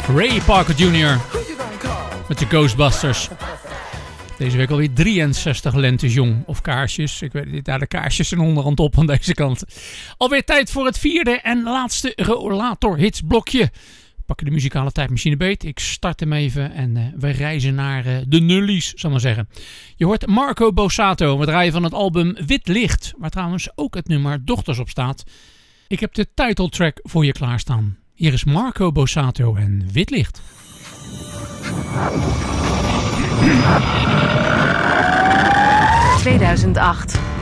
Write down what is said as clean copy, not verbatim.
Ray Parker Jr. met de Ghostbusters. Deze week alweer 63 lentes jong. Of kaarsjes. Ik weet niet, de kaarsjes zijn onderhand op aan deze kant. Alweer tijd voor het vierde en laatste Rollator Hits blokje. We pakken de muzikale tijdmachine beet. Ik start hem even en we reizen naar de nullies, zal ik maar zeggen. Je hoort Marco Borsato. We draaien van het album Wit Licht. Waar trouwens ook het nummer Dochters op staat. Ik heb de titeltrack voor je klaarstaan. Hier is Marco Borsato en Wit Licht. 2008.